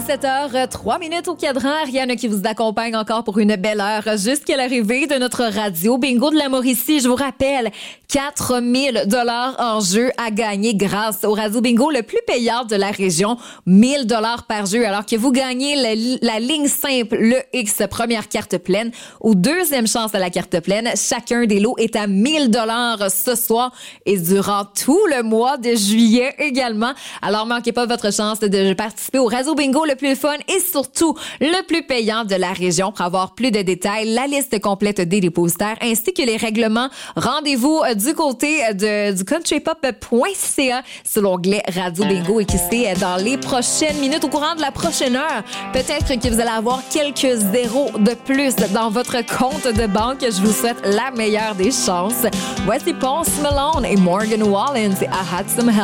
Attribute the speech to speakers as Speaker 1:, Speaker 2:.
Speaker 1: 17h03 au cadran. Ariane qui vous accompagne encore pour une belle heure jusqu'à l'arrivée de notre radio bingo de la Mauricie. Je vous rappelle, 4 000 $ en jeu à gagner grâce au radio bingo le plus payant de la région. 1 000 $ par jeu alors que vous gagnez la ligne simple, le X première carte pleine ou deuxième chance à la carte pleine. Chacun des lots est à 1 000 $ ce soir et durant tout le mois de juillet également. Alors manquez pas votre chance de participer au radio bingo le plus fun et surtout le plus payant de la région. Pour avoir plus de détails, la liste complète des dépositaires ainsi que les règlements, rendez-vous du côté du countrypop.ca sur l'onglet Radio Bingo et qui sait, dans les prochaines minutes, au courant de la prochaine heure, peut-être que vous allez avoir quelques zéros de plus dans votre compte de banque. Je vous souhaite la meilleure des chances. Voici Post Malone et Morgan Wallen, c'est I Had Some Help.